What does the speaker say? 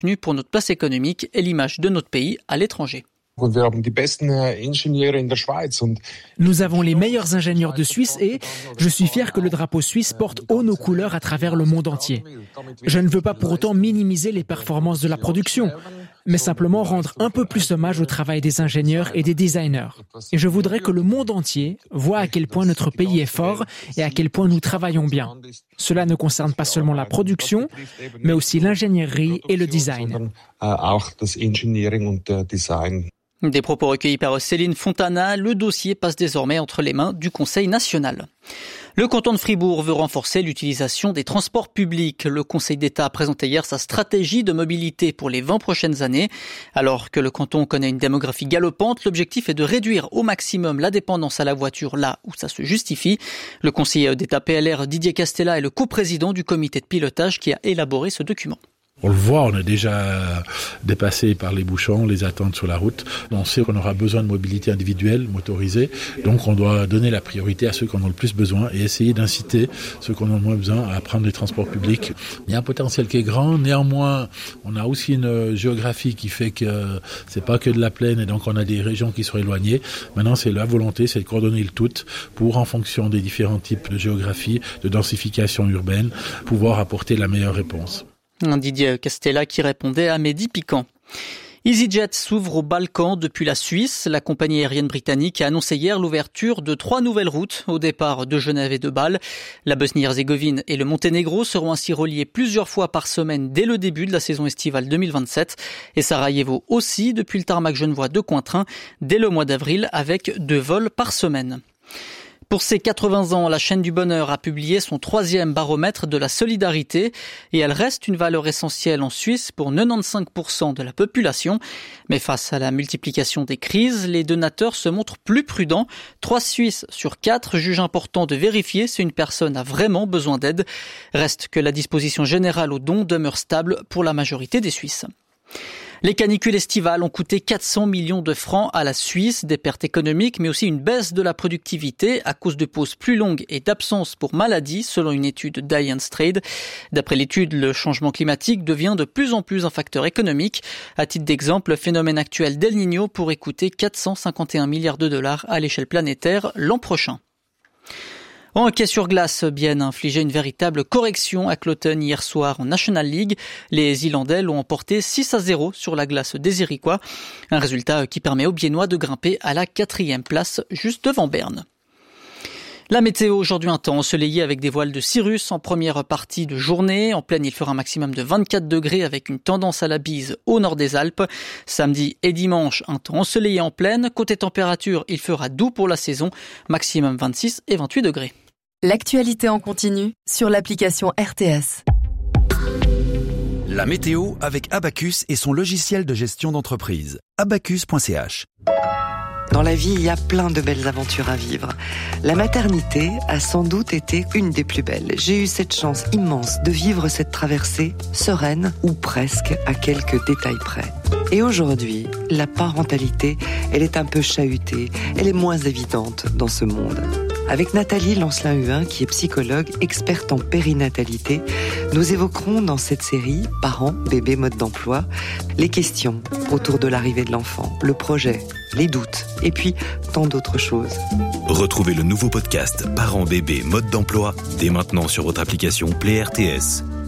pour notre place économique et l'image de notre pays à l'étranger. Nous avons les meilleurs ingénieurs de Suisse et je suis fier que le drapeau suisse porte haut nos couleurs à travers le monde entier. Je ne veux pas pour autant minimiser les performances de la production, mais simplement rendre un peu plus hommage au travail des ingénieurs et des designers. Et je voudrais que le monde entier voit à quel point notre pays est fort et à quel point nous travaillons bien. Cela ne concerne pas seulement la production, mais aussi l'ingénierie et le design. Des propos recueillis par Céline Fontana, le dossier passe désormais entre les mains du Conseil national. Le canton de Fribourg veut renforcer l'utilisation des transports publics. Le Conseil d'État a présenté hier sa stratégie de mobilité pour les 20 prochaines années. Alors que le canton connaît une démographie galopante, l'objectif est de réduire au maximum la dépendance à la voiture là où ça se justifie. Le conseiller d'État PLR Didier Castella est le coprésident du comité de pilotage qui a élaboré ce document. On le voit, on est déjà dépassé par les bouchons, les attentes sur la route. On sait qu'on aura besoin de mobilité individuelle, motorisée. Donc on doit donner la priorité à ceux qui en ont le plus besoin et essayer d'inciter ceux qui en ont le moins besoin à prendre les transports publics. Il y a un potentiel qui est grand. Néanmoins, on a aussi une géographie qui fait que c'est pas que de la plaine et donc on a des régions qui sont éloignées. Maintenant, c'est la volonté, c'est de coordonner le tout pour, en fonction des différents types de géographie, de densification urbaine, pouvoir apporter la meilleure réponse. Didier Castella qui répondait à Mehdi Piquant. EasyJet s'ouvre aux Balkans depuis la Suisse. La compagnie aérienne britannique a annoncé hier l'ouverture de 3 nouvelles routes au départ de Genève et de Bâle. La Bosnie-Herzégovine et le Monténégro seront ainsi reliés plusieurs fois par semaine dès le début de la saison estivale 2027. Et Sarajevo aussi depuis le tarmac genevois de Cointrin dès le mois d'avril avec 2 vols par semaine. Pour ses 80 ans, la chaîne du bonheur a publié son 3e baromètre de la solidarité et elle reste une valeur essentielle en Suisse pour 95% de la population. Mais face à la multiplication des crises, les donateurs se montrent plus prudents. 3 Suisses sur 4 jugent important de vérifier si une personne a vraiment besoin d'aide. Reste que la disposition générale aux dons demeure stable pour la majorité des Suisses. Les canicules estivales ont coûté 400 millions de francs à la Suisse, des pertes économiques mais aussi une baisse de la productivité à cause de pauses plus longues et d'absences pour maladie, selon une étude d'Allianz Trade. D'après l'étude, le changement climatique devient de plus en plus un facteur économique. À titre d'exemple, le phénomène actuel d'El Niño pourrait coûter 451 milliards de dollars à l'échelle planétaire l'an prochain. En hockey sur glace, Bienne a infligé une véritable correction à Cloton hier soir en National League. Les Islandais l'ont emporté 6-0 sur la glace des Iriquois. Un résultat qui permet aux Biennois de grimper à la 4e place, juste devant Berne. La météo aujourd'hui, un temps ensoleillé avec des voiles de cirrus en première partie de journée. En pleine, il fera un maximum de 24 degrés avec une tendance à la bise au nord des Alpes. Samedi et dimanche, un temps ensoleillé en pleine. Côté température, il fera doux pour la saison, maximum 26 et 28 degrés. L'actualité en continu sur l'application RTS. La météo avec Abacus et son logiciel de gestion d'entreprise. Abacus.ch. Dans la vie, il y a plein de belles aventures à vivre. La maternité a sans doute été une des plus belles. J'ai eu cette chance immense de vivre cette traversée sereine ou presque à quelques détails près. Et aujourd'hui, la parentalité, elle est un peu chahutée, elle est moins évidente dans ce monde. Avec Nathalie Lancelin-Huin, qui est psychologue, experte en périnatalité, nous évoquerons dans cette série « Parents, bébés, mode d'emploi » les questions autour de l'arrivée de l'enfant, le projet, les doutes et puis tant d'autres choses. Retrouvez le nouveau podcast « Parents, bébés, mode d'emploi » dès maintenant sur votre application Play RTS.